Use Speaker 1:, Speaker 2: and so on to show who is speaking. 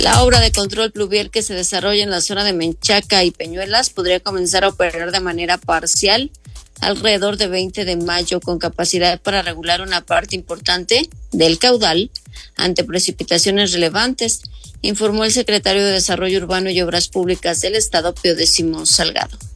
Speaker 1: La obra de control pluvial que se desarrolla en la zona de Menchaca y Peñuelas podría comenzar a operar de manera parcial alrededor de 20 de mayo, con capacidad para regular una parte importante del caudal ante precipitaciones relevantes, informó el secretario de Desarrollo Urbano y Obras Públicas del Estado, Pío X Salgado.